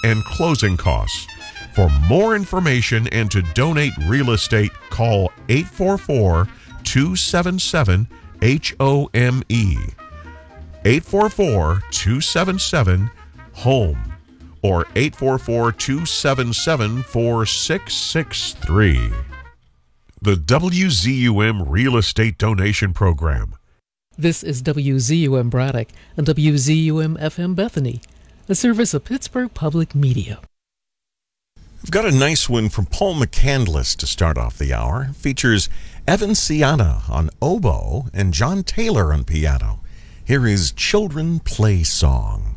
and closing costs. For more information and to donate real estate, call 844-277-HOME. 844-277-HOME or 844-277-4663. The WZUM Real Estate Donation Program. This is WZUM Braddock and WZUM FM Bethany, a service of Pittsburgh Public Media. We've got a nice one from Paul McCandless to start off the hour. It features Evan Ciana on oboe and John Taylor on piano. Here is Children Play Song.